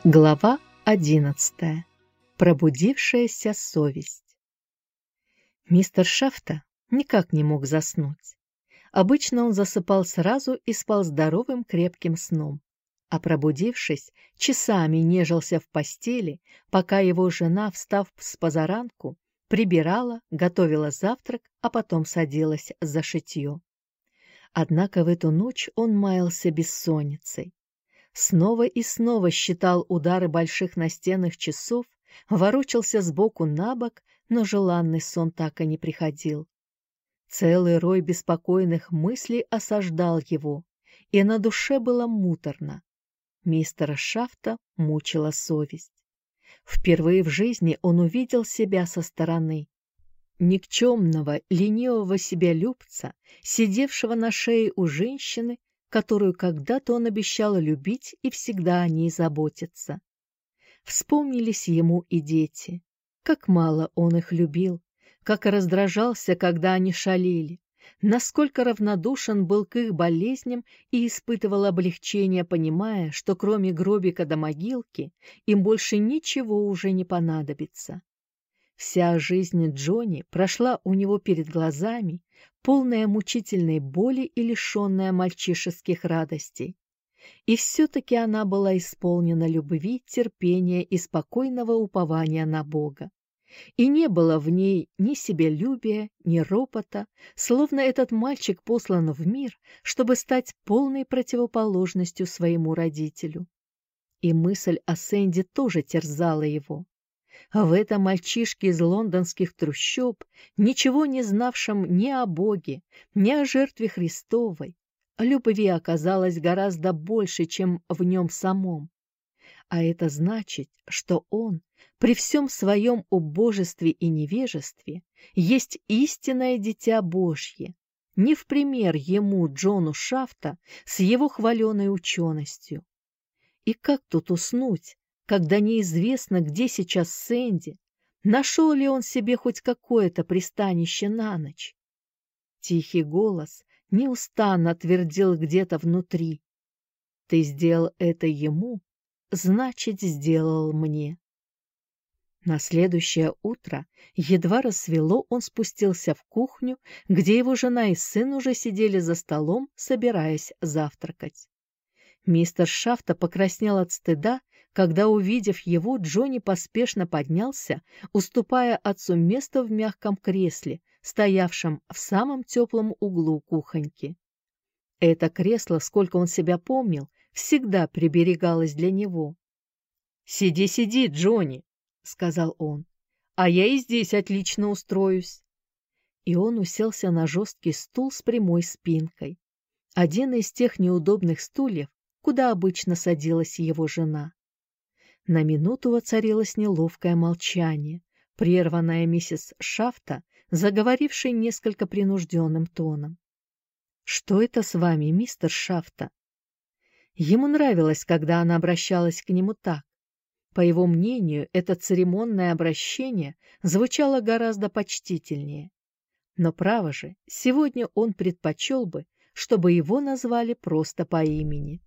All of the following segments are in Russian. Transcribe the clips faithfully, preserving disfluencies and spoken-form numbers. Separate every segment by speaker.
Speaker 1: Глава одиннадцатая. Пробудившаяся совесть. Мистер Шафта никак не мог заснуть. Обычно он засыпал сразу и спал здоровым крепким сном, а пробудившись, часами нежился в постели, пока его жена, встав с позаранку, прибирала, готовила завтрак, а потом садилась за шитье. Однако в эту ночь он маялся бессонницей. Снова и снова считал удары больших настенных часов, ворочался сбоку на бок, но желанный сон так и не приходил. Целый рой беспокойных мыслей осаждал его, и на душе было муторно. Мистера Шафта мучила совесть. Впервые в жизни он увидел себя со стороны. Никчемного, ленивого себялюбца, сидевшего на шее у женщины, которую когда-то он обещал любить и всегда о ней заботиться. Вспомнились ему и дети. Как мало он их любил, как раздражался, когда они шалили, насколько равнодушен был к их болезням и испытывал облегчение, понимая, что кроме гробика до могилки им больше ничего уже не понадобится. Вся жизнь Джонни прошла у него перед глазами, полная мучительной боли и лишенная мальчишеских радостей. И все-таки она была исполнена любви, терпения и спокойного упования на Бога. И не было в ней ни себялюбия, ни ропота, словно этот мальчик послан в мир, чтобы стать полной противоположностью своему родителю. И мысль о Сэнди тоже терзала его. А в этом мальчишке из лондонских трущоб, ничего не знавшем ни о Боге, ни о жертве Христовой, любви оказалось гораздо больше, чем в нем самом. А это значит, что он, при всем своем убожестве и невежестве, есть истинное дитя Божье, не в пример ему, Джону Шафта, с его хваленой ученостью. И как тут уснуть, когда неизвестно, где сейчас Сэнди, нашел ли он себе хоть какое-то пристанище на ночь? Тихий голос неустанно твердил где-то внутри: «Ты сделал это ему, значит, сделал мне». На следующее утро, едва рассвело, он спустился в кухню, где его жена и сын уже сидели за столом, собираясь завтракать. Мистер Шафта покраснел от стыда, когда, увидев его, Джонни поспешно поднялся, уступая отцу место в мягком кресле, стоявшем в самом теплом углу кухоньки. Это кресло, сколько он себя помнил, всегда приберегалось для него. «Сиди, сиди, Джонни», — сказал он, — «а я и здесь отлично устроюсь». И он уселся на жесткий стул с прямой спинкой. Один из тех неудобных стульев, куда обычно садилась его жена. На минуту воцарилось неловкое молчание, прерванное миссис Шафта, заговорившей несколько принужденным тоном. «Что это с вами, мистер Шафта?» Ему нравилось, когда она обращалась к нему так. По его мнению, это церемонное обращение звучало гораздо почтительнее. Но, право же, сегодня он предпочел бы, чтобы его назвали просто по имени.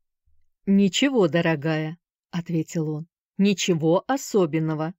Speaker 1: «Ничего, дорогая», — ответил он, — «ничего особенного».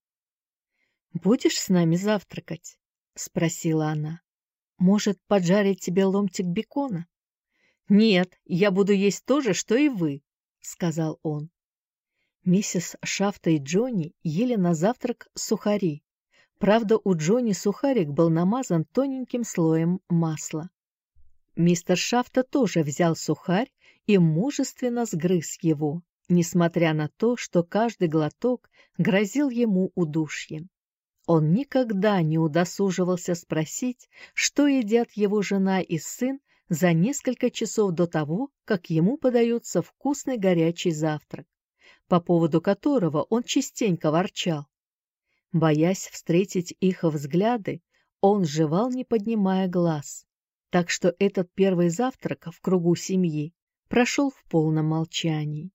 Speaker 1: «Будешь с нами завтракать?» — спросила она. «Может, поджарить тебе ломтик бекона?» «Нет, я буду есть то же, что и вы», — сказал он. Миссис Шафта и Джонни ели на завтрак сухари. Правда, у Джонни сухарик был намазан тоненьким слоем масла. Мистер Шафта тоже взял сухарь и мужественно сгрыз его, несмотря на то, что каждый глоток грозил ему удушьем. Он никогда не удосуживался спросить, что едят его жена и сын за несколько часов до того, как ему подается вкусный горячий завтрак, по поводу которого он частенько ворчал. Боясь встретить их взгляды, он жевал, не поднимая глаз. Так что этот первый завтрак в кругу семьи прошел в полном молчании.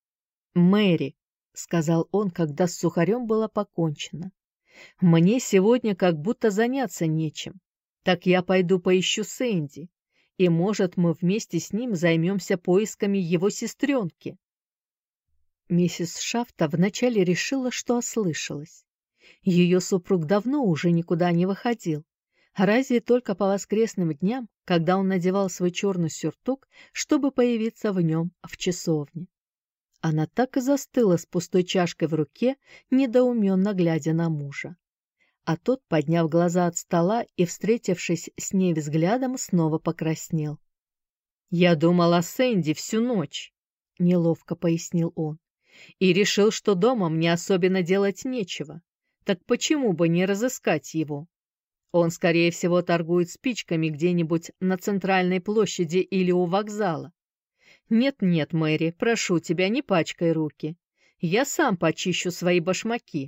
Speaker 1: «Мэри», — сказал он, когда с сухарем было покончено, — «мне сегодня как будто заняться нечем. Так я пойду поищу Сэнди, и, может, мы вместе с ним займемся поисками его сестренки». Миссис Шафта вначале решила, что ослышалась. Ее супруг давно уже никуда не выходил, разве только по воскресным дням, когда он надевал свой черный сюртук, чтобы появиться в нем в часовне. Она так и застыла с пустой чашкой в руке, недоуменно глядя на мужа. А тот, подняв глаза от стола и, встретившись с ней взглядом, снова покраснел. «Я думал о Сэнди всю ночь», — неловко пояснил он, «и решил, что дома мне особенно делать нечего. Так почему бы не разыскать его? Он, скорее всего, торгует спичками где-нибудь на центральной площади или у вокзала. Нет-нет, Мэри, прошу тебя, не пачкай руки. Я сам почищу свои башмаки».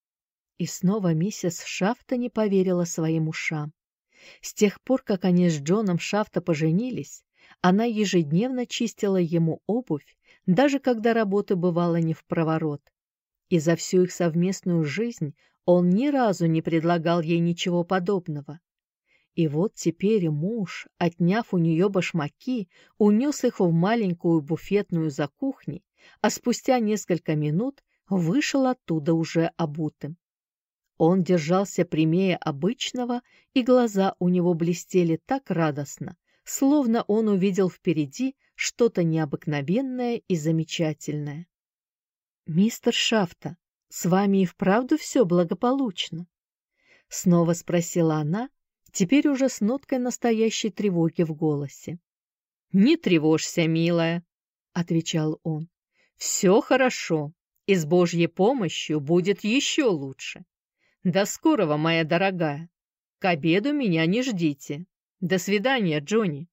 Speaker 1: И снова миссис Шафта не поверила своим ушам. С тех пор, как они с Джоном Шафта поженились, она ежедневно чистила ему обувь, даже когда работы бывало не впроворот. И за всю их совместную жизнь он ни разу не предлагал ей ничего подобного. И вот теперь муж, отняв у нее башмаки, унес их в маленькую буфетную за кухней, а спустя несколько минут вышел оттуда уже обутым. Он держался прямее обычного, и глаза у него блестели так радостно, словно он увидел впереди что-то необыкновенное и замечательное. «Мистер Шафта, с вами и вправду все благополучно?» — снова спросила она, теперь уже с ноткой настоящей тревоги в голосе. «Не тревожься, милая», — отвечал он. «Все хорошо, и с Божьей помощью будет еще лучше. До скорого, моя дорогая. К обеду меня не ждите. До свидания, Джонни».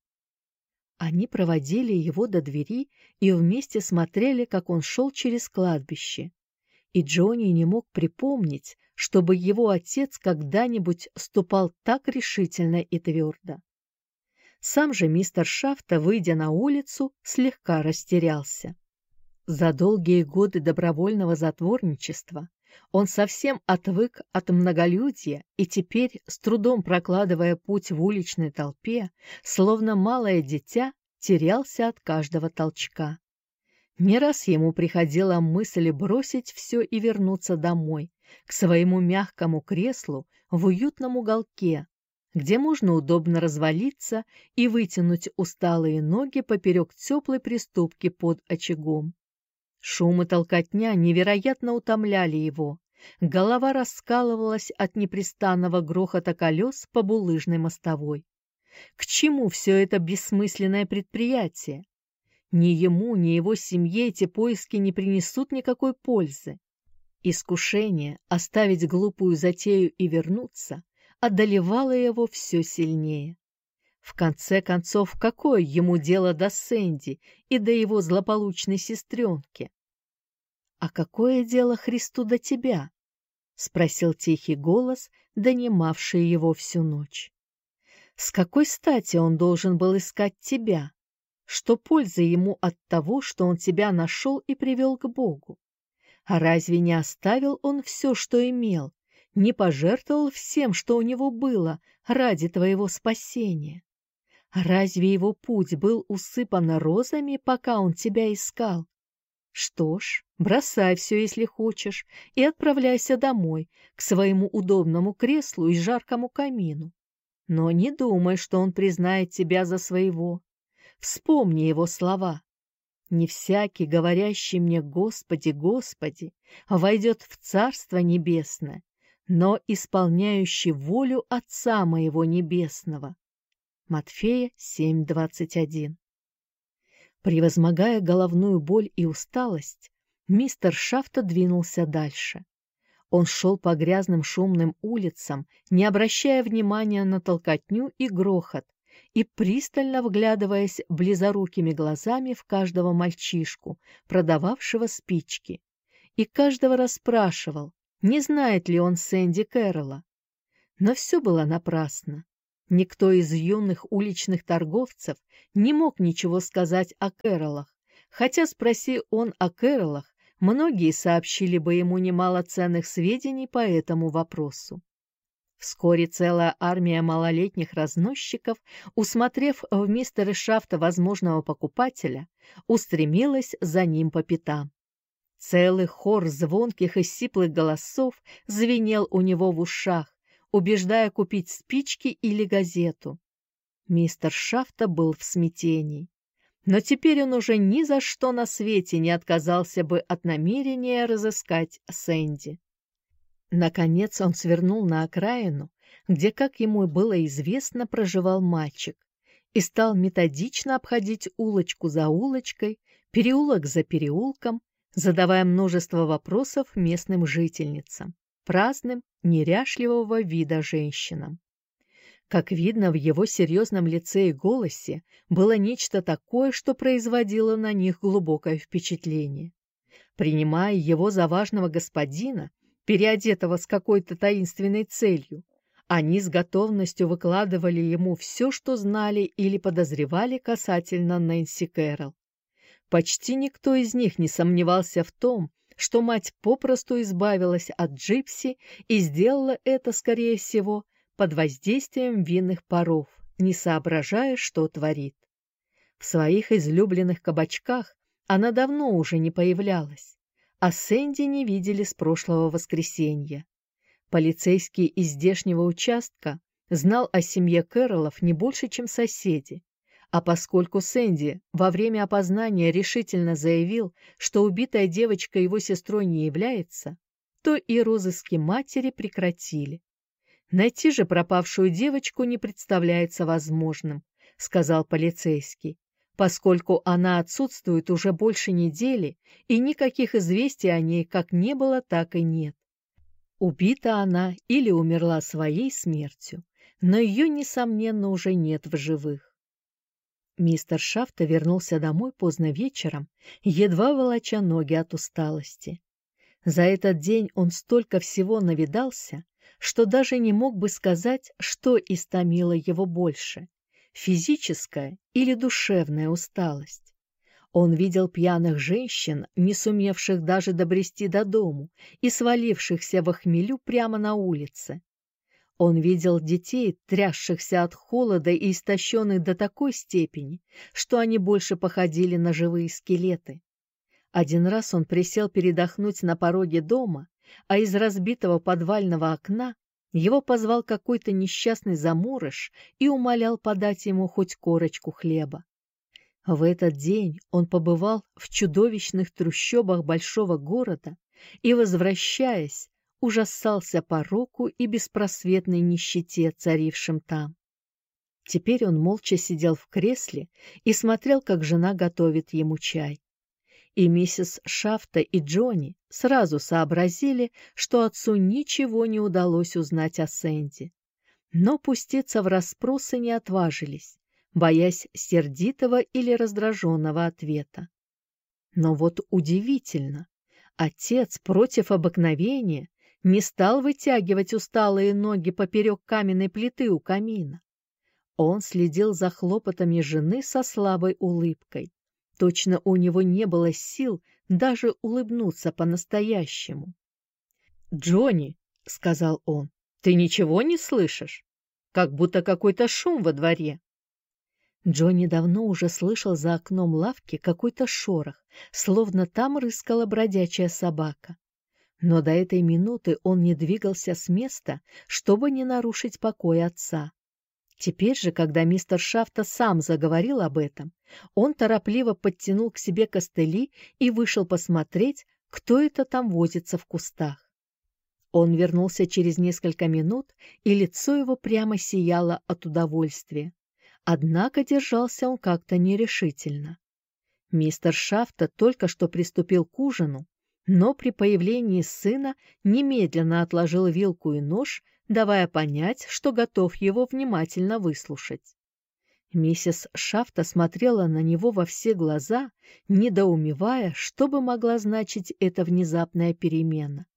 Speaker 1: Они проводили его до двери и вместе смотрели, как он шел через кладбище. И Джонни не мог припомнить, чтобы его отец когда-нибудь ступал так решительно и твердо. Сам же мистер Шафта, выйдя на улицу, слегка растерялся. За долгие годы добровольного затворничества он совсем отвык от многолюдья и теперь, с трудом прокладывая путь в уличной толпе, словно малое дитя, терялся от каждого толчка. Не раз ему приходила мысль бросить все и вернуться домой, к своему мягкому креслу в уютном уголке, где можно удобно развалиться и вытянуть усталые ноги поперек теплой приступки под очагом. Шум и толкотня невероятно утомляли его, голова раскалывалась от непрестанного грохота колес по булыжной мостовой. К чему все это бессмысленное предприятие? Ни ему, ни его семье эти поиски не принесут никакой пользы. Искушение оставить глупую затею и вернуться одолевало его все сильнее. В конце концов, какое ему дело до Сэнди и до его злополучной сестренки? «А какое дело Христу до тебя?» — спросил тихий голос, донимавший его всю ночь. «С какой стати он должен был искать тебя? Что пользы ему от того, что он тебя нашел и привел к Богу? А разве не оставил он все, что имел, не пожертвовал всем, что у него было, ради твоего спасения? Разве его путь был усыпан розами, пока он тебя искал? Что ж, бросай все, если хочешь, и отправляйся домой, к своему удобному креслу и жаркому камину. Но не думай, что он признает тебя за своего. Вспомни его слова. Не всякий, говорящий мне «Господи, Господи», войдет в Царство Небесное, но исполняющий волю Отца моего Небесного. Матфея семь двадцать один. Превозмогая головную боль и усталость, мистер Шафта двинулся дальше. Он шел по грязным шумным улицам, не обращая внимания на толкотню и грохот, и пристально вглядываясь близорукими глазами в каждого мальчишку, продававшего спички, и каждого расспрашивал, не знает ли он Сэнди Кэрролла. Но все было напрасно. Никто из юных уличных торговцев не мог ничего сказать о Кэрроллах, хотя, спроси он о Кэрроллах, многие сообщили бы ему немало ценных сведений по этому вопросу. Вскоре целая армия малолетних разносчиков, усмотрев в мистере Шафта возможного покупателя, устремилась за ним по пятам. Целый хор звонких и сиплых голосов звенел у него в ушах, убеждая купить спички или газету. Мистер Шафта был в смятении. Но теперь он уже ни за что на свете не отказался бы от намерения разыскать Сэнди. Наконец он свернул на окраину, где, как ему было известно, проживал мальчик, и стал методично обходить улочку за улочкой, переулок за переулком, задавая множество вопросов местным жительницам, праздным, неряшливого вида женщинам. Как видно, в его серьезном лице и голосе было нечто такое, что производило на них глубокое впечатление. Принимая его за важного господина, переодетого с какой-то таинственной целью, они с готовностью выкладывали ему все, что знали или подозревали касательно Нэнси Кэрролл. Почти никто из них не сомневался в том, что мать попросту избавилась от Джипси и сделала это, скорее всего, под воздействием винных паров, не соображая, что творит. В своих излюбленных кабачках она давно уже не появлялась, а Сэнди не видели с прошлого воскресенья. Полицейский из здешнего участка знал о семье Кэрроллов не больше, чем соседи, а поскольку Сэнди во время опознания решительно заявил, что убитая девочка его сестрой не является, то и розыски матери прекратили. «Найти же пропавшую девочку не представляется возможным», — сказал полицейский, «поскольку она отсутствует уже больше недели, и никаких известий о ней как не было, так и нет. Убита она или умерла своей смертью, но ее, несомненно, уже нет в живых». Мистер Шафта вернулся домой поздно вечером, едва волоча ноги от усталости. За этот день он столько всего навидался, что даже не мог бы сказать, что истомило его больше – физическая или душевная усталость. Он видел пьяных женщин, не сумевших даже добрести до дому и свалившихся во хмелю прямо на улице. Он видел детей, трясшихся от холода и истощенных до такой степени, что они больше походили на живые скелеты. Один раз он присел передохнуть на пороге дома, а из разбитого подвального окна его позвал какой-то несчастный заморыш и умолял подать ему хоть корочку хлеба. В этот день он побывал в чудовищных трущобах большого города и, возвращаясь, ужасался пороку и беспросветной нищете, царившим там. Теперь он молча сидел в кресле и смотрел, как жена готовит ему чай. И миссис Шафта и Джонни сразу сообразили, что отцу ничего не удалось узнать о Сэнди. Но пуститься в расспросы не отважились, боясь сердитого или раздраженного ответа. Но вот удивительно, отец против обыкновения не стал вытягивать усталые ноги поперек каменной плиты у камина. Он следил за хлопотами жены со слабой улыбкой. Точно у него не было сил даже улыбнуться по-настоящему. «Джонни», — сказал он, — «ты ничего не слышишь? Как будто какой-то шум во дворе». Джонни давно уже слышал за окном лавки какой-то шорох, словно там рыскала бродячая собака. Но до этой минуты он не двигался с места, чтобы не нарушить покой отца. Теперь же, когда мистер Шафта сам заговорил об этом, он торопливо подтянул к себе костыли и вышел посмотреть, кто это там возится в кустах. Он вернулся через несколько минут, и лицо его прямо сияло от удовольствия. Однако держался он как-то нерешительно. Мистер Шафта только что приступил к ужину, но при появлении сына немедленно отложил вилку и нож, давая понять, что готов его внимательно выслушать. Миссис Шафта смотрела на него во все глаза, недоумевая, что бы могла значить эта внезапная перемена.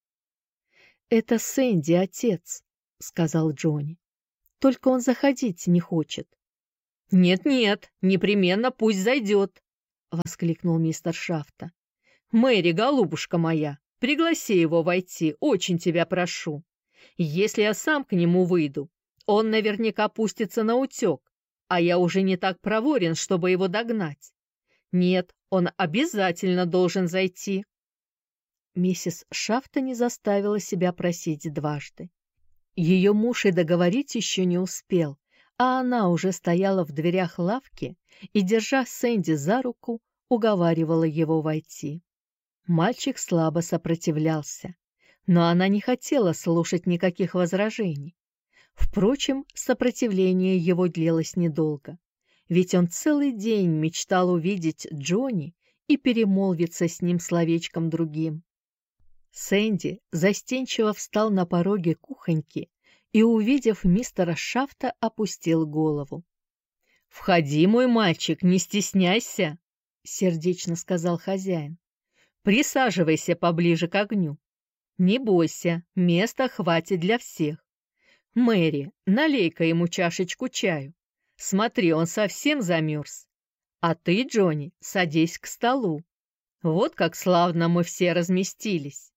Speaker 1: «Это Сэнди, отец», — сказал Джонни. «Только он заходить не хочет». «Нет-нет, непременно пусть зайдет», — воскликнул мистер Шафта. «Мэри, голубушка моя, пригласи его войти, очень тебя прошу. Если я сам к нему выйду, он наверняка пустится на утек, а я уже не так проворен, чтобы его догнать. Нет, он обязательно должен зайти». Миссис Шафта не заставила себя просить дважды. Ее муж и договорить еще не успел, а она уже стояла в дверях лавки и, держа Сэнди за руку, уговаривала его войти. Мальчик слабо сопротивлялся, но она не хотела слушать никаких возражений. Впрочем, сопротивление его длилось недолго, ведь он целый день мечтал увидеть Джонни и перемолвиться с ним словечком другим. Сэнди застенчиво встал на пороге кухоньки и, увидев мистера Шафта, опустил голову. «Входи, мой мальчик, не стесняйся», — сердечно сказал хозяин. «Присаживайся поближе к огню. Не бойся, места хватит для всех. Мэри, налей-ка ему чашечку чаю. Смотри, он совсем замерз. А ты, Джонни, садись к столу. Вот как славно мы все разместились».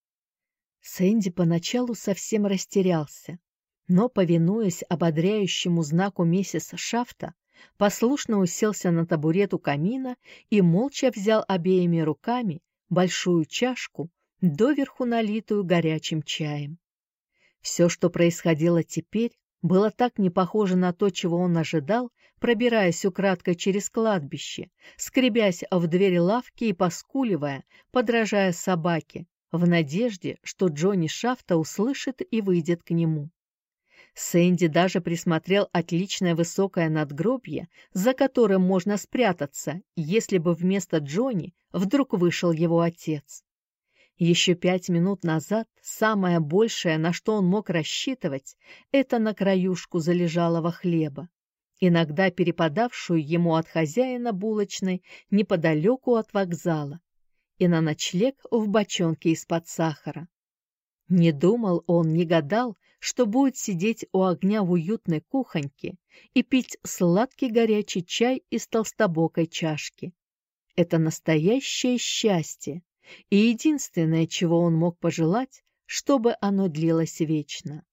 Speaker 1: Сэнди поначалу совсем растерялся, но, повинуясь ободряющему знаку миссис Шафта, послушно уселся на табурет у камина и молча взял обеими руками большую чашку, доверху налитую горячим чаем. Все, что происходило теперь, было так не похоже на то, чего он ожидал, пробираясь украдкой через кладбище, скребясь в дверь лавки и поскуливая, подражая собаке, в надежде, что Джонни Шафта услышит и выйдет к нему. Сэнди даже присмотрел отличное высокое надгробье, за которым можно спрятаться, если бы вместо Джонни вдруг вышел его отец. Еще пять минут назад самое большее, на что он мог рассчитывать, это на краюшку залежалого хлеба, иногда перепадавшую ему от хозяина булочной неподалеку от вокзала, и на ночлег в бочонке из-под сахара. Не думал он, не гадал, что будет сидеть у огня в уютной кухоньке и пить сладкий горячий чай из толстобокой чашки. Это настоящее счастье, и единственное, чего он мог пожелать, чтобы оно длилось вечно.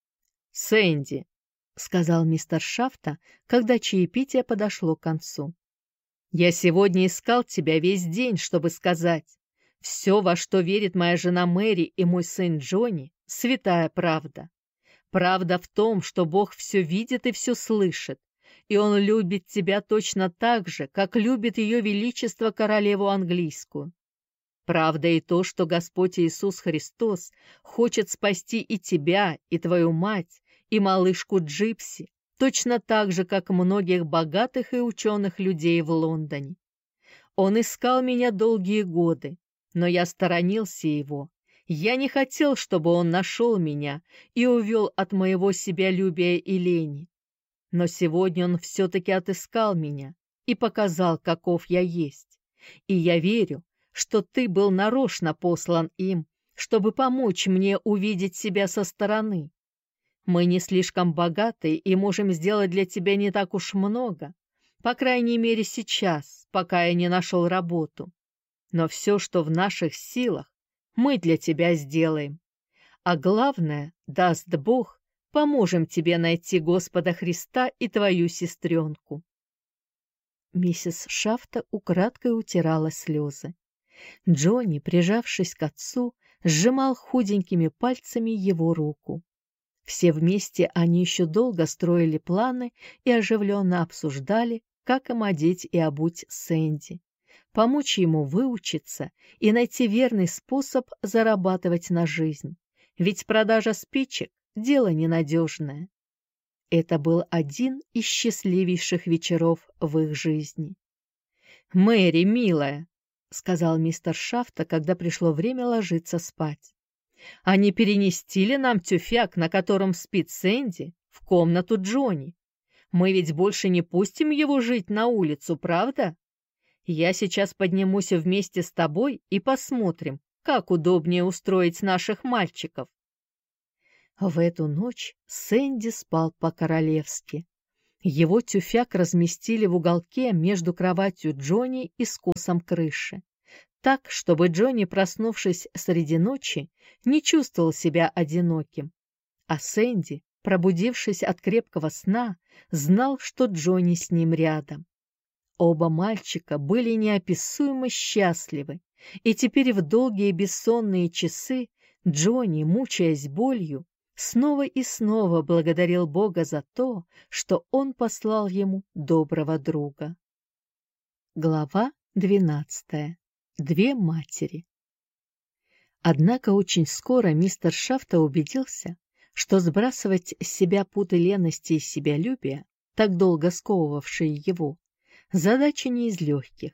Speaker 1: «Сэнди», — сказал мистер Шафта, когда чаепитие подошло к концу, — «я сегодня искал тебя весь день, чтобы сказать, все, во что верит моя жена Мэри и мой сын Джонни, святая правда. Правда в том, что Бог все видит и все слышит, и Он любит тебя точно так же, как любит ее величество королеву английскую. Правда и то, что Господь Иисус Христос хочет спасти и тебя, и твою мать, и малышку Джипси, точно так же, как многих богатых и ученых людей в Лондоне. Он искал меня долгие годы, но я сторонился его. Я не хотел, чтобы он нашел меня и увел от моего себялюбия и лени. Но сегодня он все-таки отыскал меня и показал, каков я есть. И я верю, что ты был нарочно послан им, чтобы помочь мне увидеть себя со стороны. Мы не слишком богаты и можем сделать для тебя не так уж много, по крайней мере сейчас, пока я не нашел работу. Но все, что в наших силах, мы для тебя сделаем. А главное, даст Бог, поможем тебе найти Господа Христа и твою сестренку». Миссис Шафта украдкой утирала слезы. Джонни, прижавшись к отцу, сжимал худенькими пальцами его руку. Все вместе они еще долго строили планы и оживленно обсуждали, как им одеть и обуть Сэнди, помочь ему выучиться и найти верный способ зарабатывать на жизнь, ведь продажа спичек – дело ненадежное. Это был один из счастливейших вечеров в их жизни. «Мэри, милая», — сказал мистер Шафта, когда пришло время ложиться спать, — «а не перенести ли нам тюфяк, на котором спит Сэнди, в комнату Джонни? Мы ведь больше не пустим его жить на улицу, правда? Я сейчас поднимусь вместе с тобой и посмотрим, как удобнее устроить наших мальчиков». В эту ночь Сэнди спал по-королевски. Его тюфяк разместили в уголке между кроватью Джонни и скосом крыши, так, чтобы Джонни, проснувшись среди ночи, не чувствовал себя одиноким, а Сэнди, пробудившись от крепкого сна, знал, что Джонни с ним рядом. Оба мальчика были неописуемо счастливы, И теперь в долгие бессонные часы Джонни, мучаясь болью, снова и снова благодарил Бога за то, что он послал ему доброго друга. Глава двенадцатая. Две матери. Однако очень скоро мистер Шафта убедился, что сбрасывать с себя путы лености и себялюбия, так долго сковывавшие его, задача не из легких.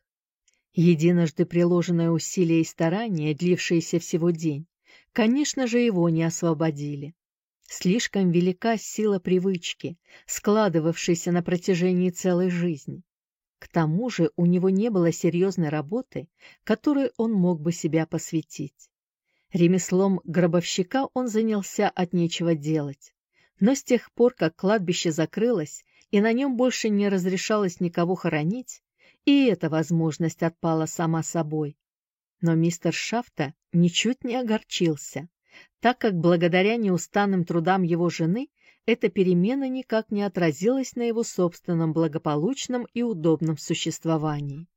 Speaker 1: Единожды приложенное усилие и старание, длившееся всего день, конечно же, его не освободили. Слишком велика сила привычки, складывавшейся на протяжении целой жизни. К тому же у него не было серьезной работы, которой он мог бы себя посвятить. Ремеслом гробовщика он занялся от нечего делать, но с тех пор, как кладбище закрылось и на нем больше не разрешалось никого хоронить, и эта возможность отпала сама собой. Но мистер Шафта ничуть не огорчился, так как благодаря неустанным трудам его жены эта перемена никак не отразилась на его собственном благополучном и удобном существовании.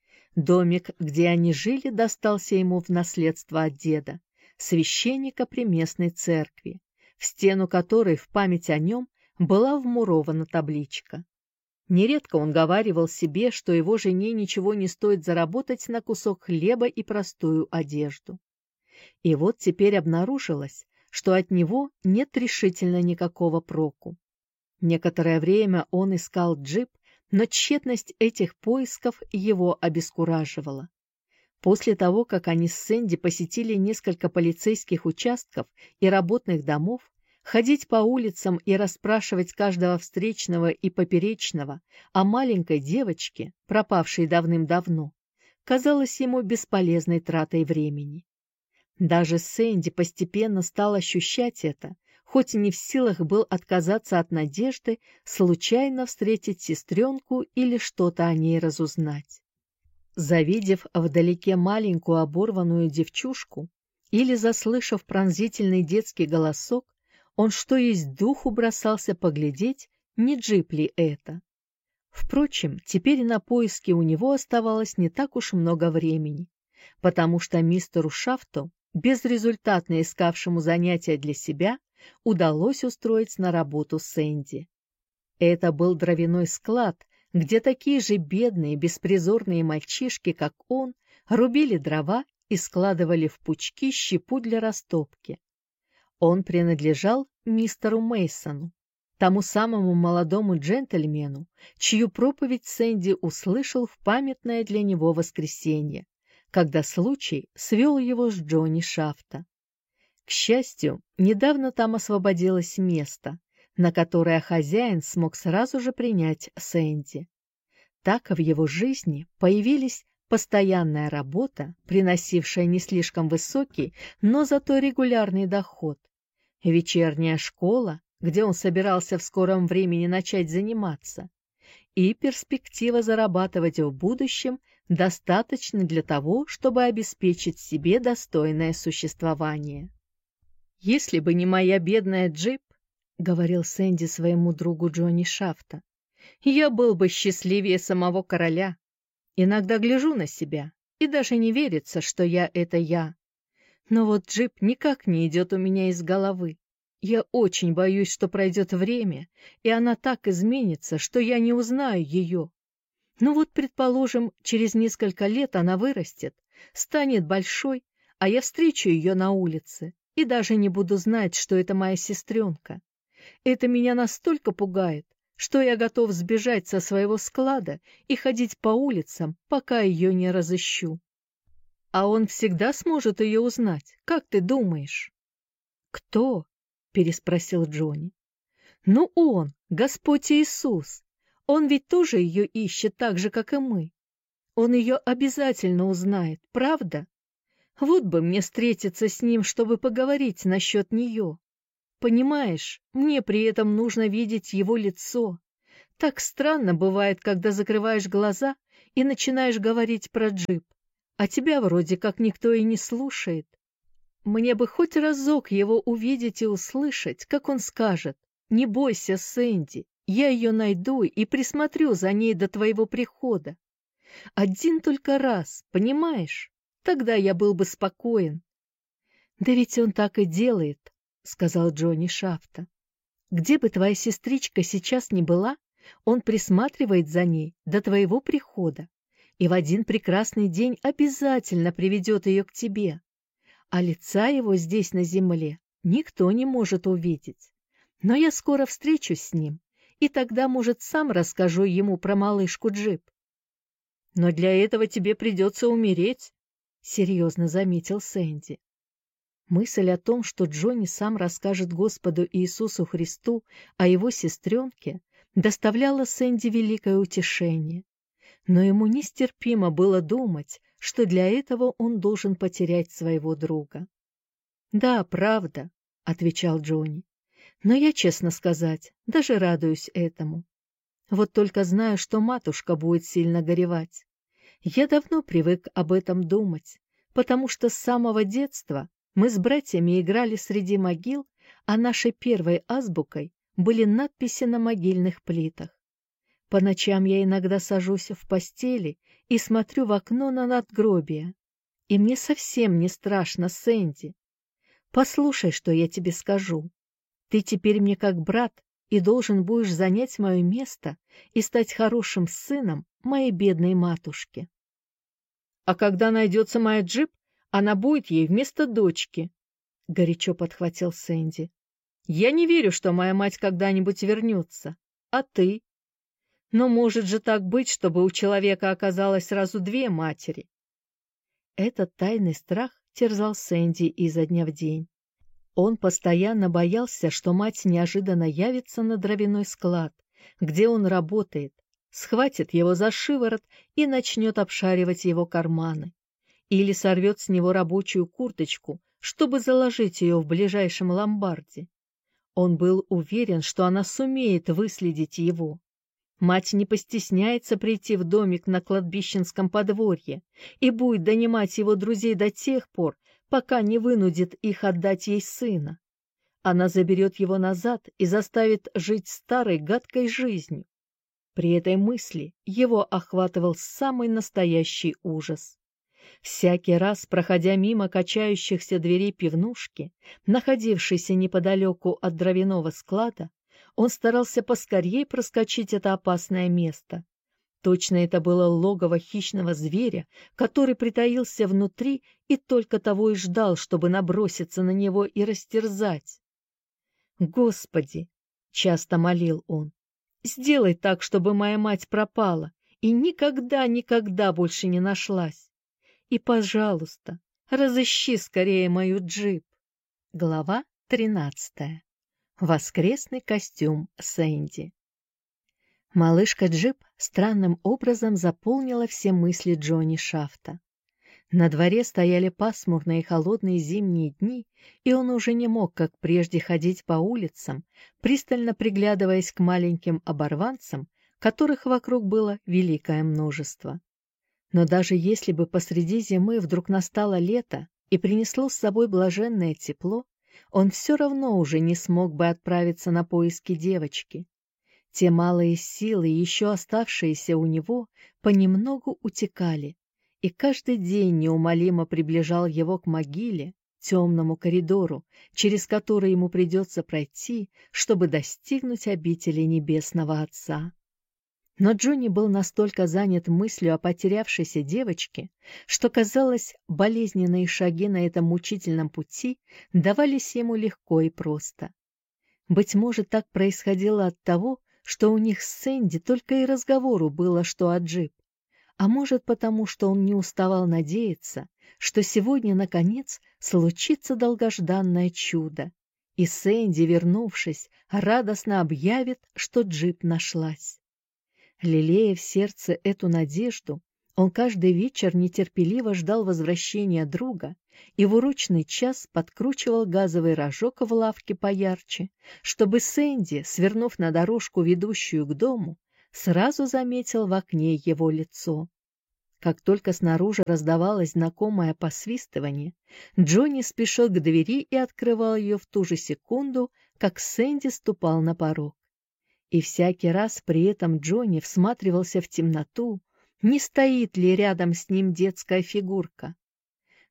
Speaker 1: Домик, где они жили, достался ему в наследство от деда, священника при местной церкви, в стену которой в память о нем была вмурована табличка. Нередко он говаривал себе, что его жене ничего не стоит заработать на кусок хлеба и простую одежду. И вот теперь обнаружилось, что от него нет решительно никакого проку. Некоторое время он искал джип, но тщетность этих поисков его обескураживала. После того, как они с Сэнди посетили несколько полицейских участков и работных домов, ходить по улицам и расспрашивать каждого встречного и поперечного о маленькой девочке, пропавшей давным-давно, казалось ему бесполезной тратой времени. Даже Сэнди постепенно стал ощущать это, хоть и не в силах был отказаться от надежды случайно встретить сестренку или что-то о ней разузнать. Завидев вдалеке маленькую оборванную девчушку или заслышав пронзительный детский голосок, он что есть духу бросался поглядеть, не джип ли это. Впрочем, теперь на поиски у него оставалось не так уж много времени, потому что мистеру Шафту, безрезультатно искавшему занятия для себя, удалось устроить на работу Сэнди. Это был дровяной склад, где такие же бедные, беспризорные мальчишки, как он, рубили дрова и складывали в пучки щепу для растопки. Он принадлежал мистеру Мейсону, тому самому молодому джентльмену, чью проповедь Сэнди услышал в памятное для него воскресенье, когда случай свел его с Джонни Шафта. К счастью, недавно там освободилось место, на которое хозяин смог сразу же принять Сэнди. Так в его жизни появились постоянная работа, приносившая не слишком высокий, но зато регулярный доход, вечерняя школа, где он собирался в скором времени начать заниматься, и перспектива зарабатывать в будущем достаточно для того, чтобы обеспечить себе достойное существование. «Если бы не моя бедная джип, — говорил Сэнди своему другу Джонни Шафта, — я был бы счастливее самого короля. Иногда гляжу на себя, и даже не верится, что я — это я. Но вот джип никак не идет у меня из головы. Я очень боюсь, что пройдет время, и она так изменится, что я не узнаю ее. Ну вот, предположим, через несколько лет она вырастет, станет большой, а я встречу ее на улице и даже не буду знать, что это моя сестренка. Это меня настолько пугает, что я готов сбежать со своего склада и ходить по улицам, пока ее не разыщу. А он всегда сможет ее узнать, как ты думаешь?» «Кто?» — переспросил Джонни. «Ну он, Господь Иисус. Он ведь тоже ее ищет так же, как и мы. Он ее обязательно узнает, правда? Вот бы мне встретиться с ним, чтобы поговорить насчет нее. Понимаешь, мне при этом нужно видеть его лицо. Так странно бывает, когда закрываешь глаза и начинаешь говорить про джип, а тебя вроде как никто и не слушает. Мне бы хоть разок его увидеть и услышать, как он скажет: «Не бойся, Сэнди, я ее найду и присмотрю за ней до твоего прихода». Один только раз, понимаешь? Тогда я был бы спокоен. «Да ведь он так и делает», — сказал Джонни Шафта. «Где бы твоя сестричка сейчас ни была, он присматривает за ней до твоего прихода и в один прекрасный день обязательно приведет ее к тебе. А лица его здесь на земле никто не может увидеть. Но я скоро встречусь с ним, и тогда, может, сам расскажу ему про малышку Джип». «Но для этого тебе придется умереть», — серьезно заметил Сэнди. Мысль о том, что Джонни сам расскажет Господу Иисусу Христу о его сестренке, доставляла Сэнди великое утешение. Но ему нестерпимо было думать, что для этого он должен потерять своего друга. «Да, правда», — отвечал Джонни, — «но я, честно сказать, даже радуюсь этому. Вот только знаю, что матушка будет сильно горевать. Я давно привык об этом думать, потому что с самого детства мы с братьями играли среди могил, а нашей первой азбукой были надписи на могильных плитах. По ночам я иногда сажусь в постели и смотрю в окно на надгробие. И мне совсем не страшно, Сэнди. Послушай, что я тебе скажу. Ты теперь мне как брат и должен будешь занять мое место и стать хорошим сыном моей бедной матушки». «А когда найдется моя Джип, она будет ей вместо дочки», — горячо подхватил Сэнди. «Я не верю, что моя мать когда-нибудь вернется. А ты? Но может же так быть, чтобы у человека оказалось сразу две матери?» Этот тайный страх терзал Сэнди изо дня в день. Он постоянно боялся, что мать неожиданно явится на дровяной склад, где он работает, схватит его за шиворот и начнет обшаривать его карманы. Или сорвет с него рабочую курточку, чтобы заложить ее в ближайшем ломбарде. Он был уверен, что она сумеет выследить его. Мать не постесняется прийти в домик на кладбищенском подворье и будет донимать его друзей до тех пор, пока не вынудит их отдать ей сына. Она заберет его назад и заставит жить старой гадкой жизнью. При этой мысли его охватывал самый настоящий ужас. Всякий раз, проходя мимо качающихся дверей пивнушки, находившейся неподалеку от дровяного склада, он старался поскорей проскочить это опасное место. Точно это было логово хищного зверя, который притаился внутри и только того и ждал, чтобы наброситься на него и растерзать. «Господи!» — часто молил он. «Сделай так, чтобы моя мать пропала и никогда-никогда больше не нашлась. И, пожалуйста, разыщи скорее мою Джип». Глава тринадцатая. Воскресный костюм Сэнди. Малышка Джип странным образом заполнила все мысли Джонни Шафта. На дворе стояли пасмурные и холодные зимние дни, и он уже не мог, как прежде, ходить по улицам, пристально приглядываясь к маленьким оборванцам, которых вокруг было великое множество. Но даже если бы посреди зимы вдруг настало лето и принесло с собой блаженное тепло, он все равно уже не смог бы отправиться на поиски девочки. Те малые силы, еще оставшиеся у него, понемногу утекали, и каждый день неумолимо приближал его к могиле, темному коридору, через который ему придется пройти, чтобы достигнуть обители Небесного Отца. Но Джонни был настолько занят мыслью о потерявшейся девочке, что, казалось, болезненные шаги на этом мучительном пути давались ему легко и просто. Быть может, так происходило от того, что у них с Сэнди только и разговору было, что о Джип. А может, потому что он не уставал надеяться, что сегодня, наконец, случится долгожданное чудо, и Сэнди, вернувшись, радостно объявит, что Джип нашлась. Лелея в сердце эту надежду, он каждый вечер нетерпеливо ждал возвращения друга и в урочный час подкручивал газовый рожок в лавке поярче, чтобы Сэнди, свернув на дорожку, ведущую к дому, сразу заметил в окне его лицо. Как только снаружи раздавалось знакомое посвистывание, Джонни спешил к двери и открывал ее в ту же секунду, как Сэнди ступал на порог. И всякий раз при этом Джонни всматривался в темноту, не стоит ли рядом с ним детская фигурка.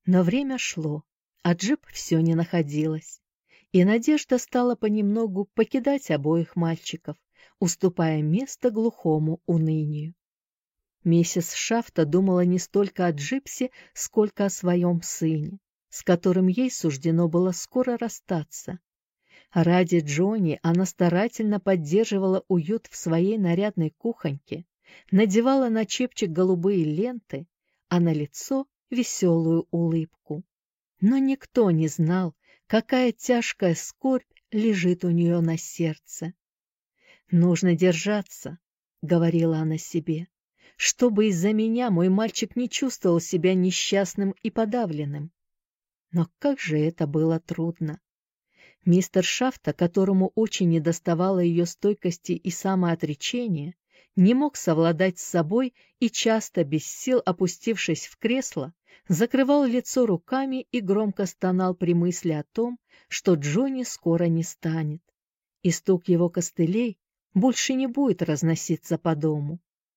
Speaker 1: Но время шло, а Джип все не находилась, и Надежда стала понемногу покидать обоих мальчиков, уступая место глухому унынию. Миссис Шафта думала не столько о Джипсе, сколько о своем сыне, с которым ей суждено было скоро расстаться. Ради Джонни она старательно поддерживала уют в своей нарядной кухоньке, надевала на чепчик голубые ленты, а на лицо веселую улыбку. Но никто не знал, какая тяжкая скорбь лежит у нее на сердце. «Нужно держаться», — говорила она себе, — «чтобы из-за меня мой мальчик не чувствовал себя несчастным и подавленным». Но как же это было трудно! Мистер Шафта, которому очень недоставало ее стойкости и самоотречения, не мог совладать с собой и часто, без сил опустившись в кресло, закрывал лицо руками и громко стонал при мысли о том, что Джонни скоро не станет, и стук его костылей больше не будет разноситься по дому.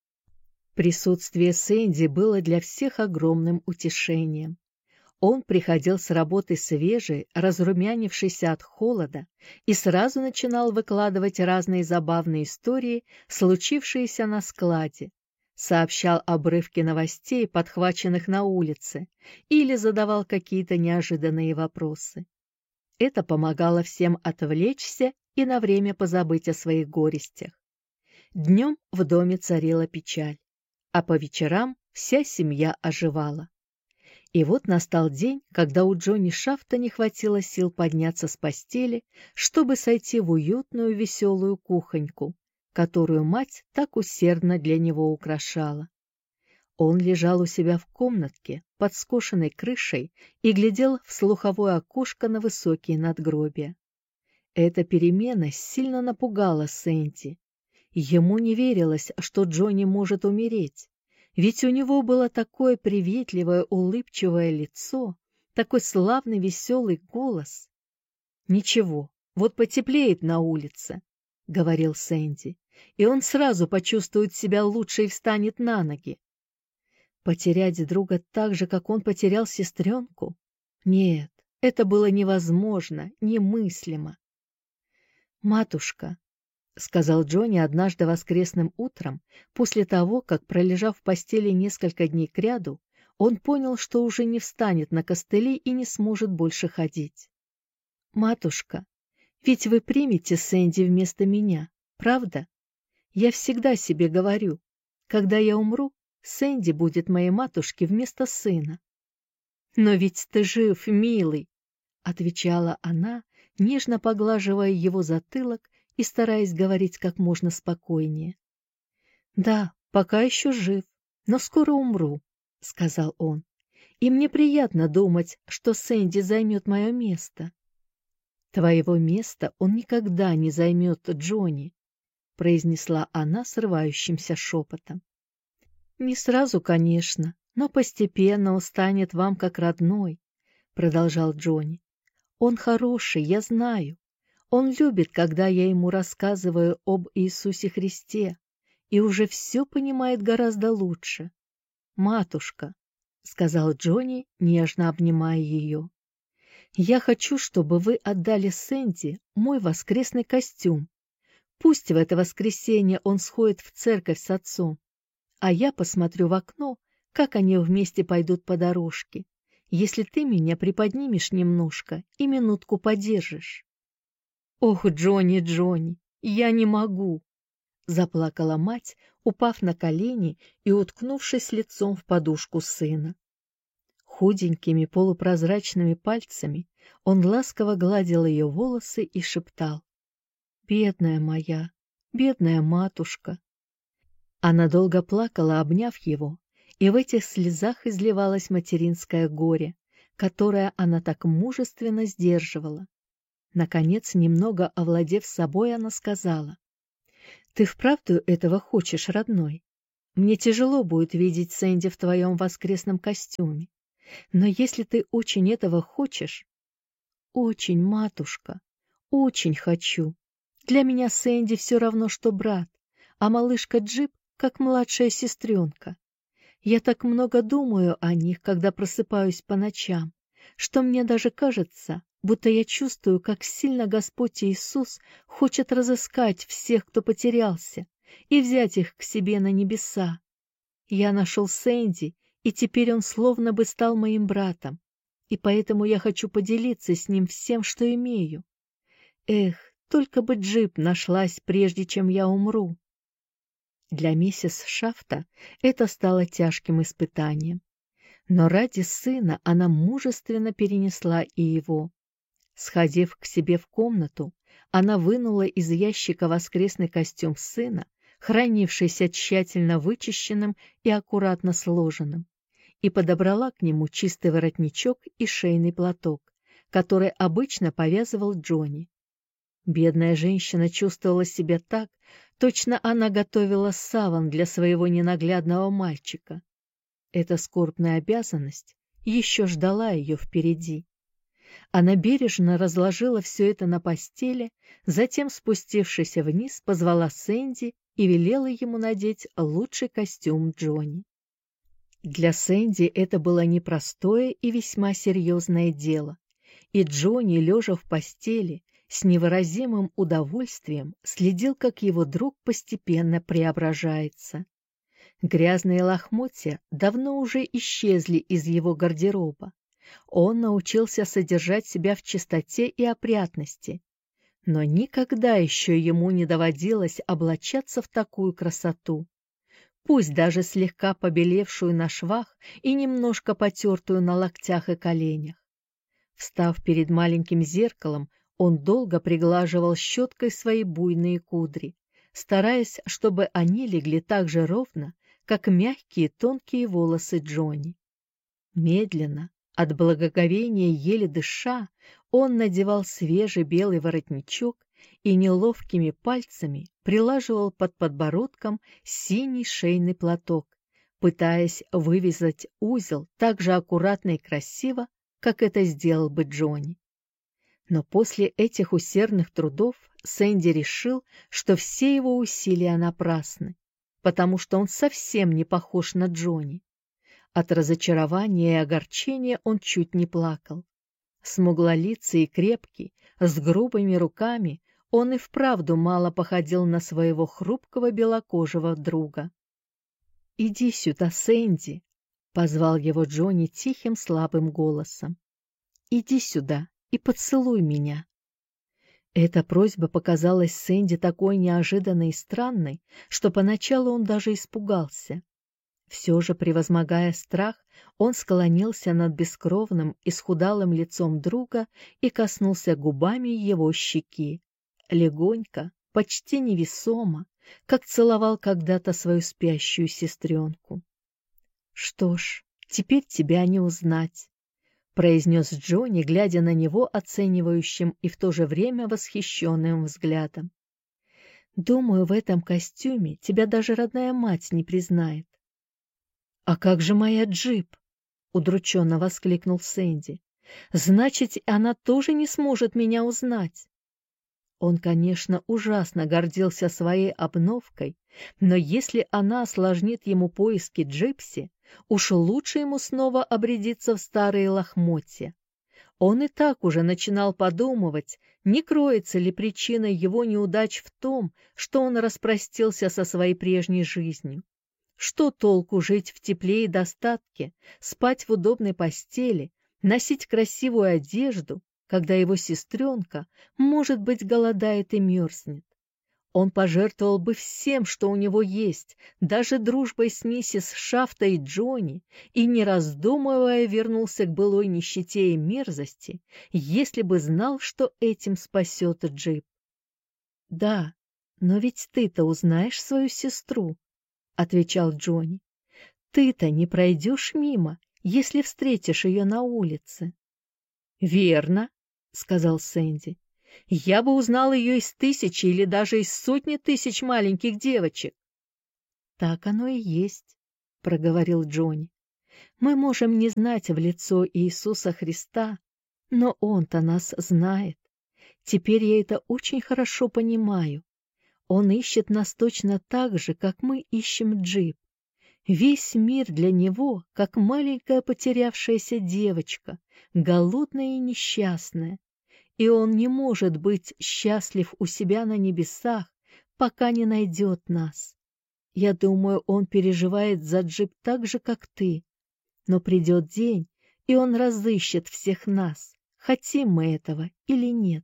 Speaker 1: Присутствие Сэнди было для всех огромным утешением. Он приходил с работы свежий, разрумянившийся от холода, и сразу начинал выкладывать разные забавные истории, случившиеся на складе, сообщал обрывки новостей, подхваченных на улице, или задавал какие-то неожиданные вопросы. Это помогало всем отвлечься и на время позабыть о своих горестях. Днем в доме царила печаль, а по вечерам вся семья оживала. И вот настал день, когда у Джонни Шафта не хватило сил подняться с постели, чтобы сойти в уютную веселую кухоньку, которую мать так усердно для него украшала. Он лежал у себя в комнатке под скошенной крышей и глядел в слуховое окошко на высокие надгробия. Эта перемена сильно напугала Сэнди. Ему не верилось, что Джонни может умереть. Ведь у него было такое приветливое, улыбчивое лицо, такой славный, веселый голос. «Ничего, вот потеплеет на улице», — говорил Сэнди, «и он сразу почувствует себя лучше и встанет на ноги». Потерять друга так же, как он потерял сестренку? Нет, это было невозможно, немыслимо. «Матушка», — сказал Джонни однажды воскресным утром, после того, как, пролежав в постели несколько дней кряду, он понял, что уже не встанет на костыли и не сможет больше ходить. «Матушка, ведь вы примете Сэнди вместо меня, правда? Я всегда себе говорю, когда я умру, Сэнди будет моей матушке вместо сына». «Но ведь ты жив, милый», — отвечала она, нежно поглаживая его затылок и стараясь говорить как можно спокойнее. «Да, пока еще жив, но скоро умру», — сказал он. «И мне приятно думать, что Сэнди займет мое место». «Твоего места он никогда не займет, Джонни», — произнесла она срывающимся шепотом. «Не сразу, конечно, но постепенно он станет вам как родной», — продолжал Джонни. «Он хороший, я знаю. Он любит, когда я ему рассказываю об Иисусе Христе, и уже все понимает гораздо лучше. Матушка», — сказал Джонни, нежно обнимая ее, — «я хочу, чтобы вы отдали Сэнди мой воскресный костюм. Пусть в это воскресенье он сходит в церковь с отцом, а я посмотрю в окно, как они вместе пойдут по дорожке, если ты меня приподнимешь немножко и минутку подержишь». «Ох, Джонни, Джонни, я не могу!» — заплакала мать, упав на колени и уткнувшись лицом в подушку сына. Худенькими полупрозрачными пальцами он ласково гладил ее волосы и шептал: «Бедная моя, бедная матушка!» Она долго плакала, обняв его, и в этих слезах изливалось материнское горе, которое она так мужественно сдерживала. Наконец, немного овладев собой, она сказала: «Ты вправду этого хочешь, родной? Мне тяжело будет видеть Сэнди в твоем воскресном костюме. Но если ты очень этого хочешь...» «Очень, матушка, очень хочу. Для меня Сэнди все равно, что брат, а малышка Джип как младшая сестренка. Я так много думаю о них, когда просыпаюсь по ночам, что мне даже кажется, будто я чувствую, как сильно Господь Иисус хочет разыскать всех, кто потерялся, и взять их к себе на небеса. Я нашел Сэнди, и теперь он словно бы стал моим братом, и поэтому я хочу поделиться с ним всем, что имею. Эх, только бы Джип нашлась, прежде чем я умру. Для миссис Шафта это стало тяжким испытанием, но ради сына она мужественно перенесла и его. Сходив к себе в комнату, она вынула из ящика воскресный костюм сына, хранившийся тщательно вычищенным и аккуратно сложенным, и подобрала к нему чистый воротничок и шейный платок, который обычно повязывал Джонни. Бедная женщина чувствовала себя так, точно она готовила саван для своего ненаглядного мальчика. Эта скорбная обязанность еще ждала ее впереди. Она бережно разложила все это на постели, затем, спустившись вниз, позвала Сэнди и велела ему надеть лучший костюм Джонни. Для Сэнди это было непростое и весьма серьезное дело, и Джонни, лежа в постели, с невыразимым удовольствием следил, как его друг постепенно преображается. Грязные лохмотья давно уже исчезли из его гардероба. Он научился содержать себя в чистоте и опрятности, но никогда еще ему не доводилось облачаться в такую красоту, пусть даже слегка побелевшую на швах и немножко потертую на локтях и коленях. Встав перед маленьким зеркалом, он долго приглаживал щеткой свои буйные кудри, стараясь, чтобы они легли так же ровно, как мягкие тонкие волосы Джонни. Медленно, от благоговения еле дыша, он надевал свежий белый воротничок и неловкими пальцами прилаживал под подбородком синий шейный платок, пытаясь вывязать узел так же аккуратно и красиво, как это сделал бы Джонни. Но после этих усердных трудов Сэнди решил, что все его усилия напрасны, потому что он совсем не похож на Джонни. От разочарования и огорчения он чуть не плакал. Смуглолицый и крепкий, с грубыми руками, он и вправду мало походил на своего хрупкого белокожего друга. «Иди сюда, Сэнди!» — позвал его Джонни тихим слабым голосом. «Иди сюда и поцелуй меня». Эта просьба показалась Сэнди такой неожиданной и странной, что поначалу он даже испугался. Все же, превозмогая страх, он склонился над бескровным, исхудалым лицом друга и коснулся губами его щеки. Легонько, почти невесомо, как целовал когда-то свою спящую сестренку. «Что ж, теперь тебя не узнать», — произнес Джонни, глядя на него оценивающим и в то же время восхищенным взглядом. «Думаю, в этом костюме тебя даже родная мать не признает». «А как же моя Джип?» — удрученно воскликнул Сэнди. «Значит, она тоже не сможет меня узнать». Он, конечно, ужасно гордился своей обновкой, но если она осложнит ему поиски Джипси, уж лучше ему снова обрядиться в старые лохмотья. Он и так уже начинал подумывать, не кроется ли причина его неудач в том, что он распростился со своей прежней жизнью. Что толку жить в тепле и достатке, спать в удобной постели, носить красивую одежду, когда его сестренка, может быть, голодает и мерзнет? Он пожертвовал бы всем, что у него есть, даже дружбой с миссис Шафта и Джонни, и, не раздумывая, вернулся к былой нищете и мерзости, если бы знал, что этим спасет Джип. «Да, но ведь ты-то узнаешь свою сестру», — отвечал Джонни. «Ты-то не пройдешь мимо, если встретишь ее на улице». «Верно», — сказал Сэнди. «Я бы узнал ее из тысячи или даже из сотни тысяч маленьких девочек». «Так оно и есть», — проговорил Джонни. «Мы можем не знать в лицо Иисуса Христа, но Он-то нас знает. Теперь я это очень хорошо понимаю. Он ищет нас точно так же, как мы ищем Джип. Весь мир для него, как маленькая потерявшаяся девочка, голодная и несчастная, и он не может быть счастлив у себя на небесах, пока не найдет нас. Я думаю, он переживает за джип так же, как ты, но придет день, и он разыщет всех нас, хотим мы этого или нет.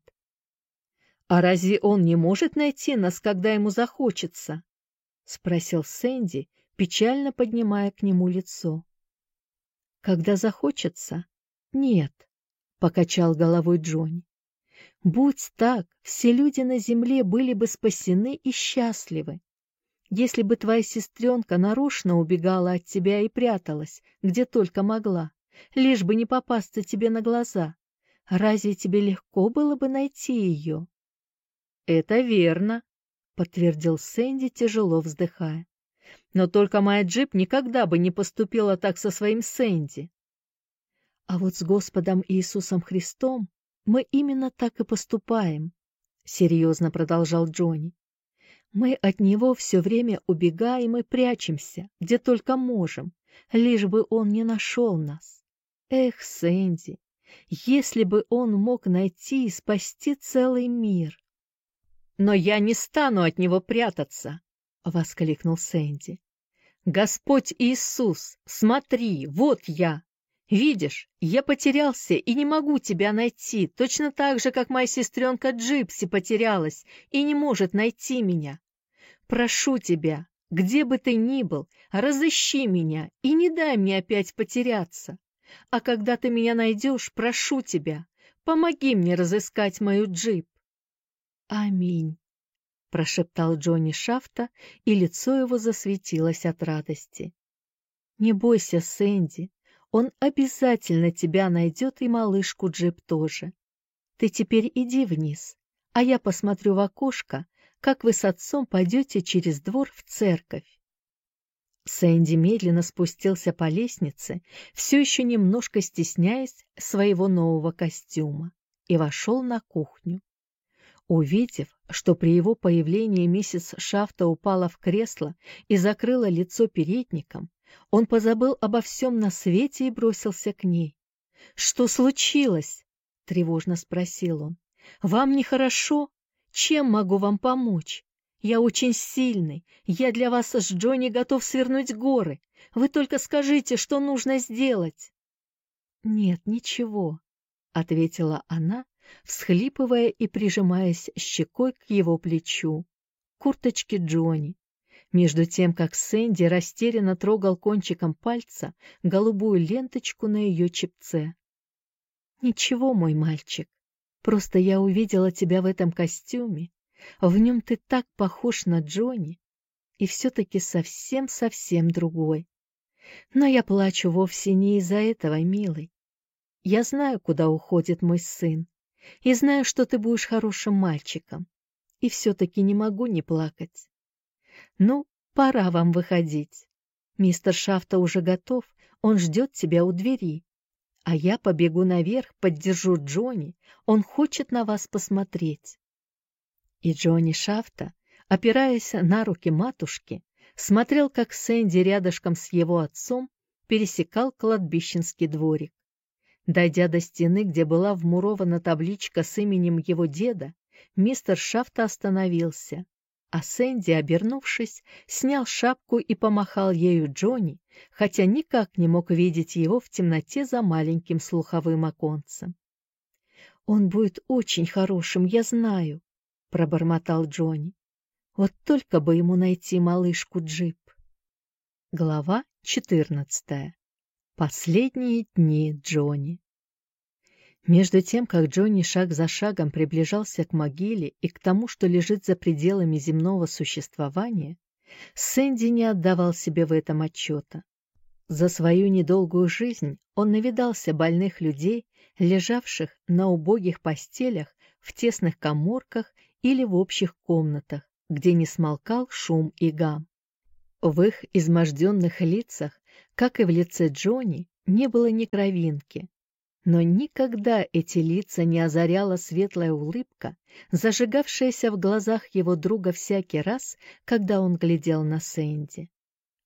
Speaker 1: «А разве он не может найти нас, когда ему захочется?» — спросил Сэнди, печально поднимая к нему лицо. «Когда захочется? Нет», — покачал головой Джонни. «Будь так, все люди на земле были бы спасены и счастливы. Если бы твоя сестренка нарочно убегала от тебя и пряталась, где только могла, лишь бы не попасться тебе на глаза, разве тебе легко было бы найти ее?» «Это верно», — подтвердил Сэнди, тяжело вздыхая. «Но только моя джип никогда бы не поступила так со своим Сэнди». «А вот с Господом Иисусом Христом мы именно так и поступаем», — серьезно продолжал Джонни. «Мы от Него все время убегаем и прячемся, где только можем, лишь бы Он не нашел нас. Эх, Сэнди, если бы Он мог найти и спасти целый мир!» «Но я не стану от него прятаться!» — воскликнул Сэнди. «Господь Иисус, смотри, вот я! Видишь, я потерялся и не могу тебя найти, точно так же, как моя сестренка Джипси потерялась и не может найти меня. Прошу тебя, где бы ты ни был, разыщи меня и не дай мне опять потеряться. А когда ты меня найдешь, прошу тебя, помоги мне разыскать мою джип». «Аминь», — прошептал Джонни Шафта, и лицо его засветилось от радости. «Не бойся, Сэнди, он обязательно тебя найдет и малышку Джип тоже. Ты теперь иди вниз, а я посмотрю в окошко, как вы с отцом пойдете через двор в церковь». Сэнди медленно спустился по лестнице, все еще немножко стесняясь своего нового костюма, и вошел на кухню. Увидев, что при его появлении миссис Шафта упала в кресло и закрыла лицо передником, он позабыл обо всем на свете и бросился к ней. «Что случилось?» — тревожно спросил он. «Вам нехорошо? Чем могу вам помочь? Я очень сильный, я для вас с Джонни готов свернуть горы. Вы только скажите, что нужно сделать». «Нет, ничего», — ответила она, всхлипывая и прижимаясь щекой к его плечу, курточке Джонни, между тем, как Сэнди растерянно трогал кончиком пальца голубую ленточку на ее чепце. «Ничего, мой мальчик, просто я увидела тебя в этом костюме, в нем ты так похож на Джонни, и все-таки совсем-совсем другой. Но я плачу вовсе не из-за этого, милый. Я знаю, куда уходит мой сын, и знаю, что ты будешь хорошим мальчиком, и все-таки не могу не плакать. Ну, пора вам выходить. Мистер Шафта уже готов, он ждет тебя у двери. А я побегу наверх, поддержу Джонни, он хочет на вас посмотреть». И Джонни Шафта, опираясь на руки матушки, смотрел, как Сэнди рядышком с его отцом пересекал кладбищенский дворик. Дойдя до стены, где была вмурована табличка с именем его деда, мистер Шафта остановился, а Сэнди, обернувшись, снял шапку и помахал ею Джонни, хотя никак не мог видеть его в темноте за маленьким слуховым оконцем. «Он будет очень хорошим, я знаю», — пробормотал Джонни. «Вот только бы ему найти малышку Джип». Глава четырнадцатая. Последние дни Джонни. Между тем, как Джонни шаг за шагом приближался к могиле и к тому, что лежит за пределами земного существования, Сэнди не отдавал себе в этом отчета. За свою недолгую жизнь он навидался больных людей, лежавших на убогих постелях в тесных каморках или в общих комнатах, где не смолкал шум и гам. В их изможденных лицах, как и в лице Джонни, не было ни кровинки. Но никогда эти лица не озаряла светлая улыбка, зажигавшаяся в глазах его друга всякий раз, когда он глядел на Сэнди.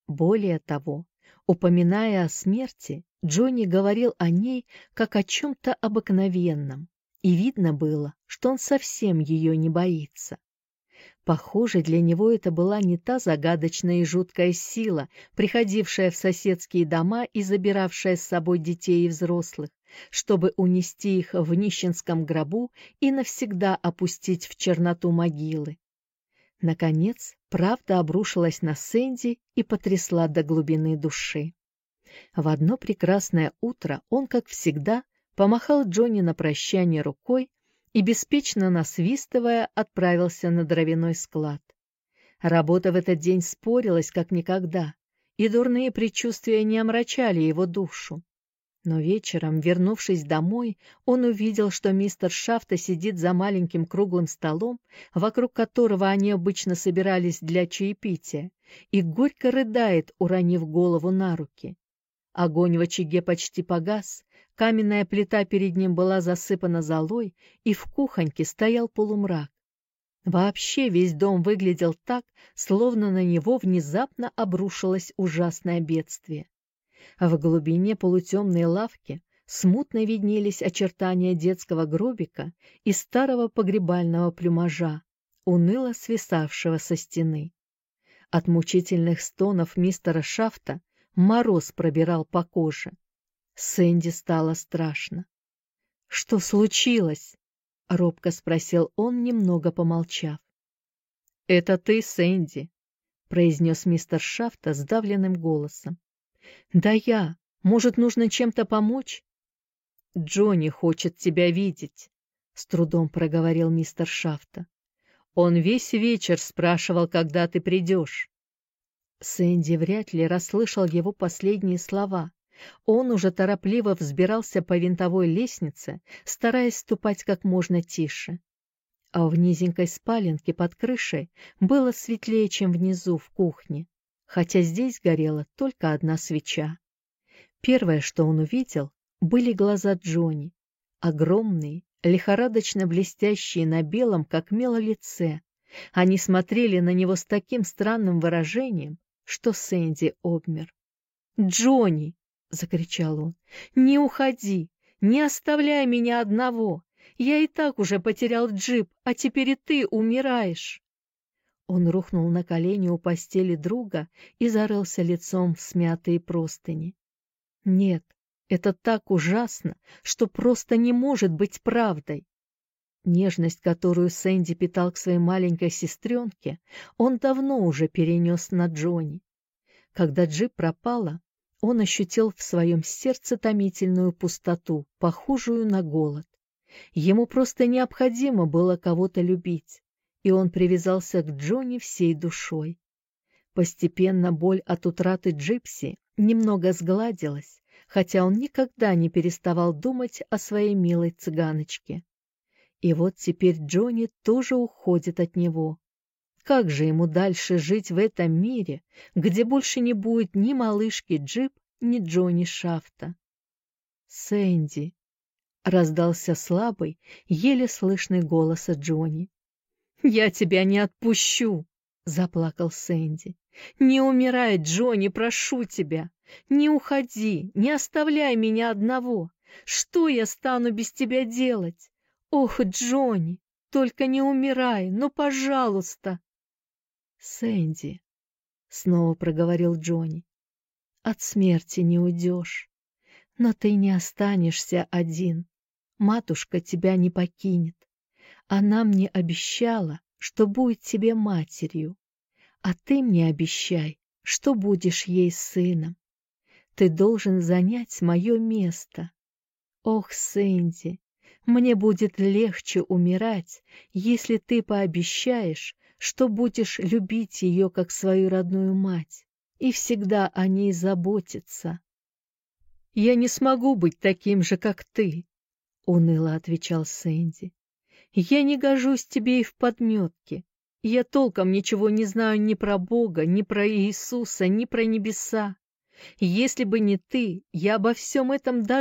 Speaker 1: Более того, упоминая о смерти, Джонни говорил о ней как о чем-то обыкновенном, и видно было, что он совсем ее не боится. Похоже, для него это была не та загадочная и жуткая сила, приходившая в соседские дома и забиравшая с собой детей и взрослых, чтобы унести их в нищенском гробу и навсегда опустить в черноту могилы. Наконец, правда обрушилась на Сэнди и потрясла до глубины души. В одно прекрасное утро он, как всегда, помахал Джонни на прощание рукой и, беспечно насвистывая, отправился на дровяной склад. Работа в этот день спорилась как никогда, и дурные предчувствия не омрачали его душу. Но вечером, вернувшись домой, он увидел, что мистер Шафта сидит за маленьким круглым столом, вокруг которого они обычно собирались для чаепития, и горько рыдает, уронив голову на руки. Огонь в очаге почти погас, каменная плита перед ним была засыпана золой, и в кухоньке стоял полумрак. Вообще весь дом выглядел так, словно на него внезапно обрушилось ужасное бедствие. В глубине полутемной лавки смутно виднелись очертания детского гробика и старого погребального плюмажа, уныло свисавшего со стены. От мучительных стонов мистера Шафта мороз пробирал по коже. Сэнди стало страшно. — Что случилось? — робко спросил он, немного помолчав. — Это ты, Сэнди, — произнес мистер Шафта сдавленным голосом. — Да я. Может, нужно чем-то помочь? — Джонни хочет тебя видеть, — с трудом проговорил мистер Шафта. — Он весь вечер спрашивал, когда ты придешь. Сэнди вряд ли расслышал его последние слова. Он уже торопливо взбирался по винтовой лестнице, стараясь ступать как можно тише. А в низенькой спаленке под крышей было светлее, чем внизу в кухне, хотя здесь горела только одна свеча. Первое, что он увидел, были глаза Джонни, огромные, лихорадочно блестящие на белом, как мело, лице. Они смотрели на него с таким странным выражением, что Сэнди обмер. «Джонни!» — закричал он. «Не уходи! Не оставляй меня одного! Я и так уже потерял джип, а теперь и ты умираешь!» Он рухнул на колени у постели друга и зарылся лицом в смятые простыни. «Нет, это так ужасно, что просто не может быть правдой!» Нежность, которую Сэнди питал к своей маленькой сестренке, он давно уже перенес на Джонни. Когда джип пропала, он ощутил в своем сердце томительную пустоту, похожую на голод. Ему просто необходимо было кого-то любить, и он привязался к Джонни всей душой. Постепенно боль от утраты Джипси немного сгладилась, хотя он никогда не переставал думать о своей милой цыганочке. И вот теперь Джонни тоже уходит от него. Как же ему дальше жить в этом мире, где больше не будет ни малышки Джип, ни Джонни Шафта? «Сэнди!» — раздался слабый, еле слышный голос Джонни. «Я тебя не отпущу!» — заплакал Сэнди. «Не умирай, Джонни, прошу тебя! Не уходи, не оставляй меня одного! Что я стану без тебя делать? Ох, Джонни, только не умирай, ну, пожалуйста!» «Сэнди», — снова проговорил Джонни, — «от смерти не уйдешь, но ты не останешься один. Матушка тебя не покинет. Она мне обещала, что будет тебе матерью, а ты мне обещай, что будешь ей сыном. Ты должен занять мое место. Ох, Сэнди, мне будет легче умирать, если ты пообещаешь, что будешь любить ее как свою родную мать и всегда о ней заботиться». «Я не смогу быть таким же, как ты», — уныло отвечал Сэнди. «Я не гожусь тебе и в подметке. Я толком ничего не знаю ни про Бога, ни про Иисуса, ни про небеса. Если бы не ты, я обо всем этом даже